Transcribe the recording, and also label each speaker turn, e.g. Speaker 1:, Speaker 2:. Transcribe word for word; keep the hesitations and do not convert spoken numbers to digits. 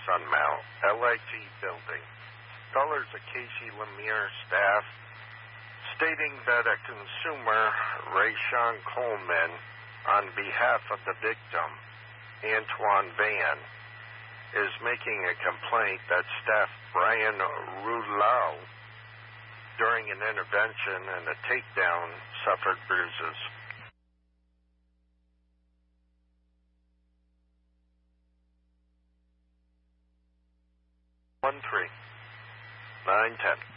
Speaker 1: Sunmount, L I T building. Callers of Casey Lemire staff stating that a consumer, Rayshawn Coleman, on behalf of the victim, Antoine Van, is making a complaint that staff Brian Rouleau, during an intervention and a takedown, suffered bruises. One three nine ten.